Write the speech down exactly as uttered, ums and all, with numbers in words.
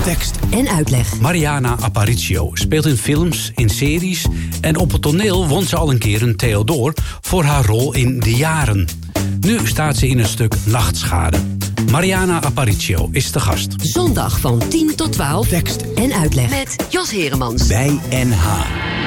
Tekst en uitleg. Mariana Aparicio speelt in films, in series... en op het toneel won ze al een keer een Theodor... voor haar rol in De Jaren. Nu staat ze in een stuk Nachtschade. Mariana Aparicio is de gast. Zondag van tien tot twaalf. Tekst en uitleg. Met Jos Heremans. Bij N H.